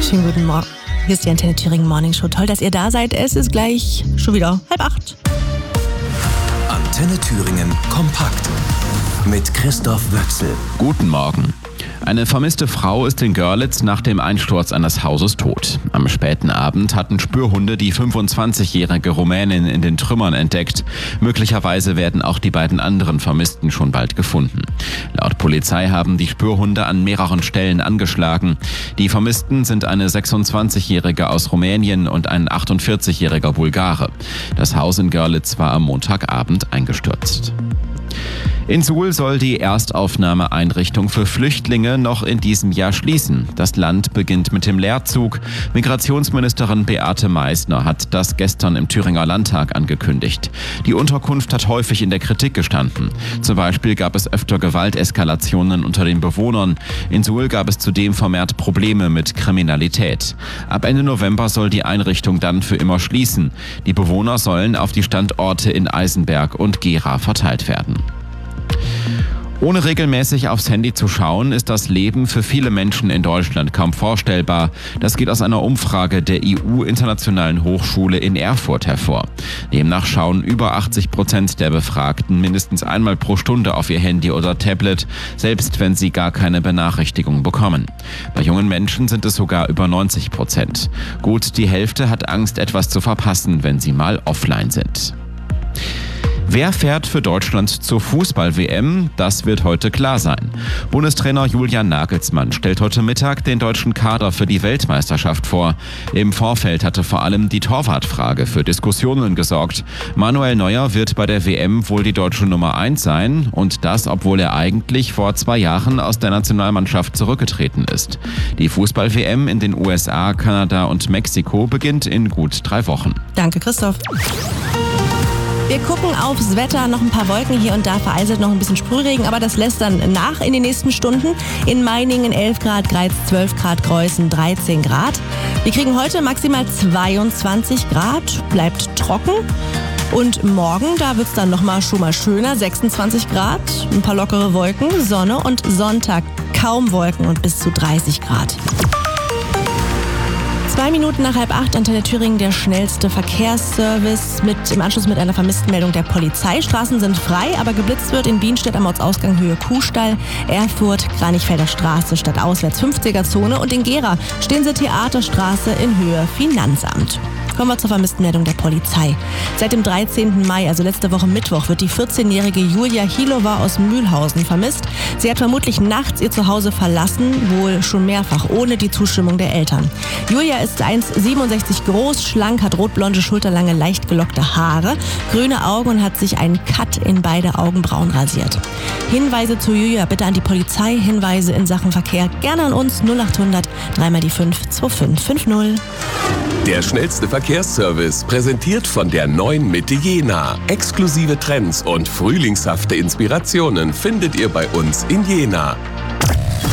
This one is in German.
Schönen guten Morgen. Hier ist die Antenne Thüringen Morning Show. Toll, dass ihr da seid. Es ist gleich schon wieder 7:30. Antenne Thüringen kompakt mit Christoph Wöchsel. Guten Morgen. Eine vermisste Frau ist in Görlitz nach dem Einsturz eines Hauses tot. Am späten Abend hatten Spürhunde die 25-jährige Rumänin in den Trümmern entdeckt. Möglicherweise werden auch die beiden anderen Vermissten schon bald gefunden. Laut Polizei haben die Spürhunde an mehreren Stellen angeschlagen. Die Vermissten sind eine 26-jährige aus Rumänien und ein 48-jähriger Bulgare. Das Haus in Görlitz war am Montagabend eingestürzt. In Suhl soll die Erstaufnahmeeinrichtung für Flüchtlinge noch in diesem Jahr schließen. Das Land beginnt mit dem Leerzug. Migrationsministerin Beate Meißner hat das gestern im Thüringer Landtag angekündigt. Die Unterkunft hat häufig in der Kritik gestanden. Zum Beispiel gab es öfter Gewalteskalationen unter den Bewohnern. In Suhl gab es zudem vermehrt Probleme mit Kriminalität. Ab Ende November soll die Einrichtung dann für immer schließen. Die Bewohner sollen auf die Standorte in Eisenberg und Gera verteilt werden. Ohne regelmäßig aufs Handy zu schauen, ist das Leben für viele Menschen in Deutschland kaum vorstellbar. Das geht aus einer Umfrage der EU-Internationalen Hochschule in Erfurt hervor. Demnach schauen über 80% der Befragten mindestens einmal pro Stunde auf ihr Handy oder Tablet, selbst wenn sie gar keine Benachrichtigung bekommen. Bei jungen Menschen sind es sogar über 90%. Gut die Hälfte hat Angst, etwas zu verpassen, wenn sie mal offline sind. Wer fährt für Deutschland zur Fußball-WM? Das wird heute klar sein. Bundestrainer Julian Nagelsmann stellt heute Mittag den deutschen Kader für die Weltmeisterschaft vor. Im Vorfeld hatte vor allem die Torwartfrage für Diskussionen gesorgt. Manuel Neuer wird bei der WM wohl die deutsche Nummer 1 sein und das, obwohl er eigentlich vor 2 Jahren aus der Nationalmannschaft zurückgetreten ist. Die Fußball-WM in den USA, Kanada und Mexiko beginnt in gut 3 Wochen. Danke, Christoph. Wir gucken aufs Wetter, noch ein paar Wolken hier und da, vereinzelt noch ein bisschen Sprühregen, aber das lässt dann nach in den nächsten Stunden. In Meiningen 11 Grad, Greiz 12 Grad, Greußen 13 Grad. Wir kriegen heute maximal 22 Grad, bleibt trocken. Und morgen, da wird es dann schon mal schöner, 26 Grad, ein paar lockere Wolken, Sonne und Sonntag kaum Wolken und bis zu 30 Grad. 2 Minuten nach 7:30, Antenne Thüringen, der schnellste Verkehrsservice im Anschluss mit einer Vermisstenmeldung der Polizei. Straßen sind frei, aber geblitzt wird in Bienstedt am Ortsausgang Höhe Kuhstall, Erfurt, Kranichfelder Straße statt auswärts 50er-Zone und in Gera stehen sie Theaterstraße in Höhe Finanzamt. Kommen wir zur Vermisstenmeldung der Polizei. Seit dem 13. Mai, also letzte Woche Mittwoch, wird die 14-jährige Julia Hilova aus Mühlhausen vermisst. Sie hat vermutlich nachts ihr Zuhause verlassen, wohl schon mehrfach, ohne die Zustimmung der Eltern. Julia ist 1,67 groß, schlank, hat rotblonde, schulterlange, leicht gelockte Haare, grüne Augen und hat sich einen Cut in beide Augenbrauen rasiert. Hinweise zu Julia bitte an die Polizei, Hinweise in Sachen Verkehr gerne an uns 0800 3x5 2550. Der schnellste Verkehrsservice, präsentiert von der neuen Mitte Jena. Exklusive Trends und frühlingshafte Inspirationen findet ihr bei uns in Jena.